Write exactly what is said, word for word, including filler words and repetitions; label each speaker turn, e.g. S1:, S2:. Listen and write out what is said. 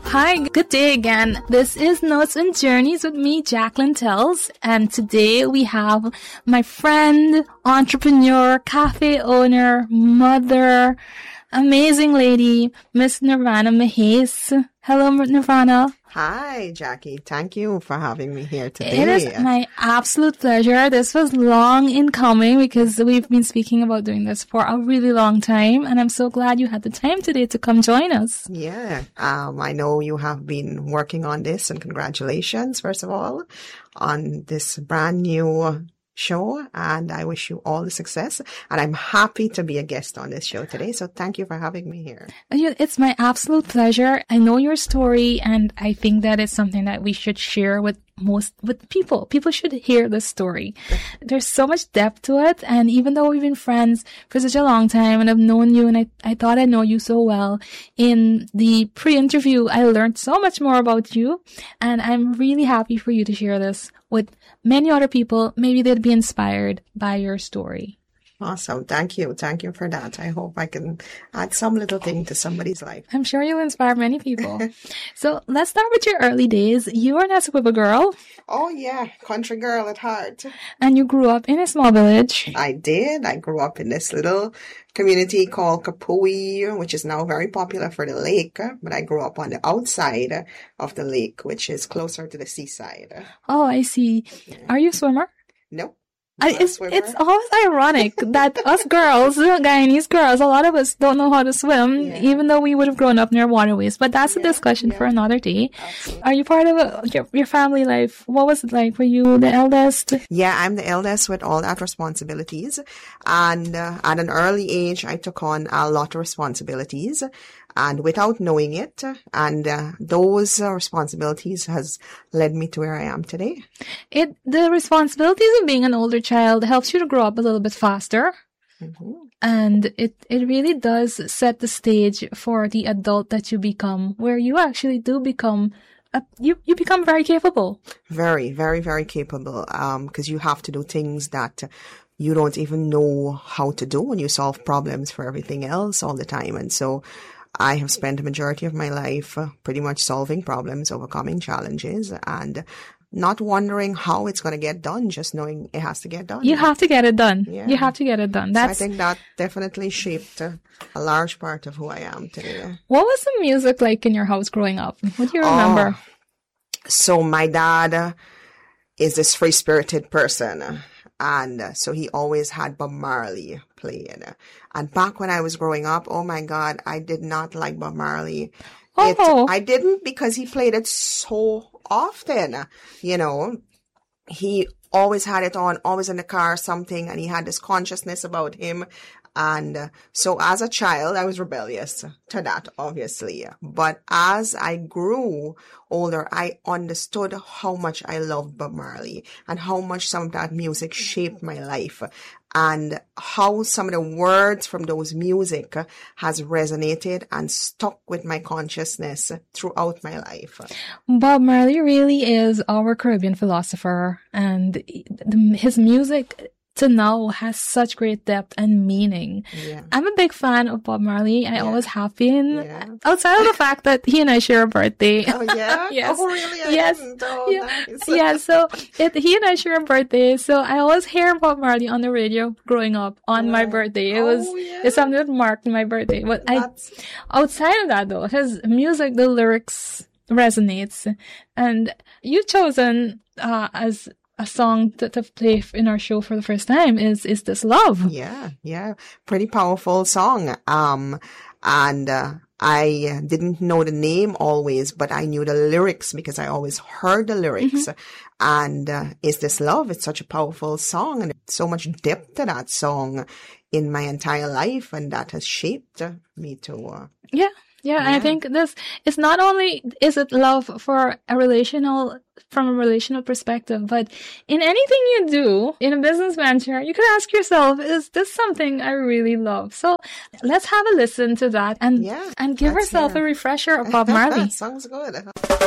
S1: Hi, good day again. This is Notes and Journeys with me, Jacqueline Tells, and today we have my friend, entrepreneur, cafe owner, mother, amazing lady, Miss Nirvana Mahes. Hello, Nirvana.
S2: Hi, Jackie. Thank you for having me here today.
S1: It is my absolute pleasure. This was long in coming because we've been speaking about doing this for a really long time, and I'm so glad you had the time today to come join us.
S2: Yeah. Um, I know you have been working on this, and congratulations, first of all, on this brand new show, and I wish you all the success, and I'm happy to be a guest on this show today, so thank you for having me here.
S1: It's my absolute pleasure. I know your story, and I think that it's something that we should share with most with people. People should hear this story. There's so much depth to it, and even though we've been friends for such a long time, and I've known you, and I, I thought I know you so well, in the pre-interview, I learned so much more about you, and I'm really happy for you to share this with many other people. Maybe they'd be inspired by your story.
S2: Awesome. Thank you. Thank you for that. I hope I can add some little thing to somebody's life.
S1: I'm sure you'll inspire many people. So let's start with your early days. You were an Essequibo girl.
S2: Oh, yeah. Country girl at heart.
S1: And you grew up in a small village.
S2: I did. I grew up in this little community called Kapui, which is now very popular for the lake. But I grew up on the outside of the lake, which is closer to the seaside.
S1: Oh, I see. Yeah. Are you a swimmer?
S2: No.
S1: I, it's, it's always ironic that us girls, Guyanese girls, a lot of us don't know how to swim, yeah. even though we would have grown up near waterways. But that's yeah, a discussion yeah. for another day. Absolutely. Are you part of a, your, your family life? What was it like? Were you the eldest?
S2: Yeah, I'm the eldest with all that responsibilities. And uh, at an early age, I took on a lot of responsibilities. And without knowing it, and uh, those uh, responsibilities has led me to where I am today.
S1: It the responsibilities of being an older child helps you to grow up a little bit faster. Mm-hmm. And it, it really does set the stage for the adult that you become, where you actually do become a, you, you become very capable.
S2: Very, very, very capable. Um, because you have to do things that you don't even know how to do, and you solve problems for everything else all the time. And so I have spent the majority of my life uh, pretty much solving problems, overcoming challenges, and not wondering how it's going to get done, just knowing it has to get done.
S1: You have to get it done.
S2: Yeah.
S1: You have to get it done. That's...
S2: So I think that definitely shaped uh, a large part of who I am today.
S1: What was the music like in your house growing up? What do you remember?
S2: Oh, so my dad uh, is this free-spirited person. And uh, so he always had Bob Marley playing. And back when I was growing up, oh my God, I did not like Bob Marley.
S1: Oh.
S2: It, I didn't because he played it so often. You know, he always had it on, always in the car or something, and he had this consciousness about him. And uh, so as a child, I was rebellious to that, obviously. But as I grew older, I understood how much I loved Bob Marley and how much some of that music shaped my life, and how some of the words from those music has resonated and stuck with my consciousness throughout my life.
S1: Bob Marley really is our Caribbean philosopher, and his music to now has such great depth and meaning.
S2: Yeah.
S1: I'm a big fan of Bob Marley. I yeah. always have been.
S2: Yeah.
S1: Outside of the fact that he and I share a birthday.
S2: Oh, yeah?
S1: Yes.
S2: Oh, really? I
S1: yes.
S2: didn't. Oh,
S1: yeah.
S2: nice.
S1: yeah, so it, he and I share a birthday. So I always hear Bob Marley on the radio growing up on oh. my birthday. It was
S2: oh, yeah.
S1: it's something that marked my birthday. But I, outside of that, though, his music, the lyrics resonates. And you've chosen uh, as a song to, to play in our show for the first time is, is This Love.
S2: Yeah, yeah. Pretty powerful song. Um, and, uh, I didn't know the name always, but I knew the lyrics because I always heard the lyrics. Mm-hmm. And, uh, Is This Love? It's such a powerful song, and so much depth to that song in my entire life. And that has shaped me to, uh,
S1: yeah. Yeah, yeah, I think this is not only is it love for a relational, from a relational perspective, but in anything you do in a business venture, you could ask yourself, is this something I really love? So let's have a listen to that and,
S2: yeah,
S1: and give ourselves a refresher of Bob Marley.
S2: Sounds good.